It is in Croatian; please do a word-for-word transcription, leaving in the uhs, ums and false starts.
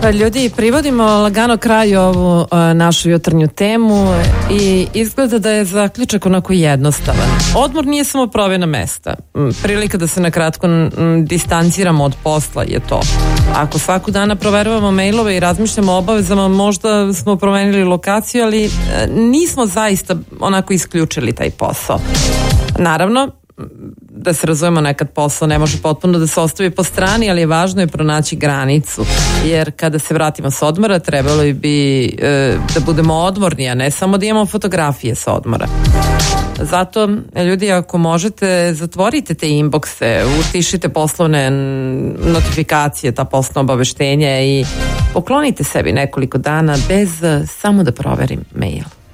Pa ljudi, privodimo lagano kraju ovu a, našu jutarnju temu i izgleda da je zaključak onako jednostavan. Odmor nije samo provjena mesta. Prilika da se na kratko m, distanciramo od posla je to. Ako svaku dana proveravamo mailove i razmišljamo o obavezama, možda smo promenili lokaciju, ali a, nismo zaista onako isključili taj posao. Naravno, da se razumemo, nekad posao ne može potpuno da se ostavi po strani, ali je važno je pronaći granicu, jer kada se vratimo s odmora trebalo bi e, da budemo odmorni, a ne samo da imamo fotografije sa odmora. Zato, ljudi, ako možete, zatvorite te inboxe, utišite poslovne notifikacije, ta poslovna obaveštenja i poklonite sebi nekoliko dana bez samo da proverim mail.